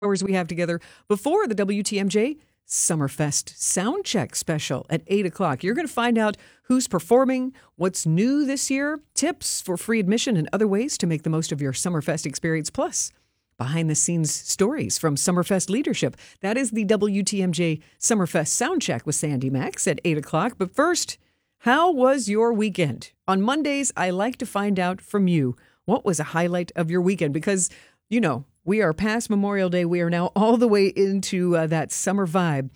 hours we have together before the WTMJ Summerfest Soundcheck special at 8 o'clock. You're going to find out who's performing, what's new this year, tips for free admission, and other ways to make the most of your Summerfest experience, plus behind-the-scenes stories from Summerfest leadership. That is the WTMJ Summerfest Soundcheck with Sandy Max at 8 o'clock. But first, how was your weekend? On Mondays, I like to find out from you what was a highlight of your weekend because, you know, we are past Memorial Day. We are now all the way into that summer vibe.